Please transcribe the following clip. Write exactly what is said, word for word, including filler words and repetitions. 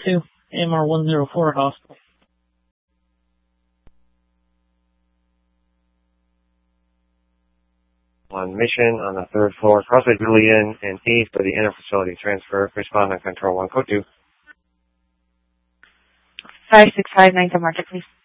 two, A M R one zero four Hospital. On mission on the third floor, crossway Julian and east of the inner facility. Transfer, respond on control one, code two. five six five nine to market, please.